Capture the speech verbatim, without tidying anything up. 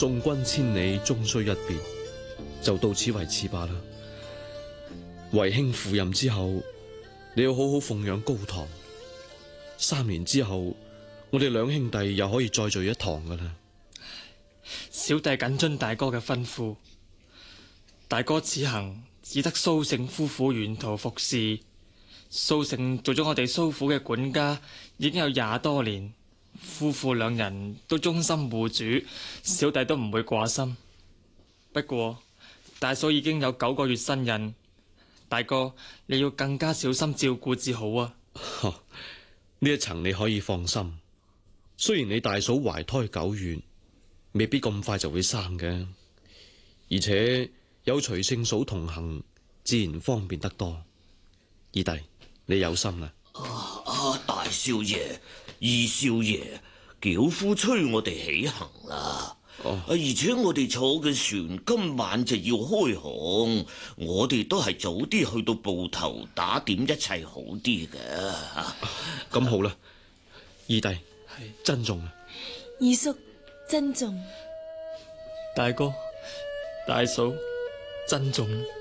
送君千里，終須一別，就到此為止罷啦。為兄赴任之後，你要好好奉養高堂。三年之後，我哋兩兄弟又可以再聚一堂噶啦。 小弟謹遵大哥嘅吩咐。大哥此行只得蘇姓夫婦沿途服侍。蘇姓做咗我哋蘇府嘅管家已經有廿多年，夫婦兩人都忠心護主，小弟都唔會掛心。不過大嫂已經有九個月身孕，大哥你要更加小心照顧至好啊。 呢一層你可以放心，雖然你大嫂懷胎九月，未必咁快就會生嘅，而且有徐勝嫂同行，自然方便得多。二弟，你有心啦。 啊啊！大少爺、二少爺，轎夫催我哋起行啦。哦、而且我哋坐嘅船今晚就要開航，我哋都係早啲去到埠頭打點一切好啲嘅。 咁、啊、好啦，二弟係珍重啊。 二叔珍重， 大哥大嫂珍重。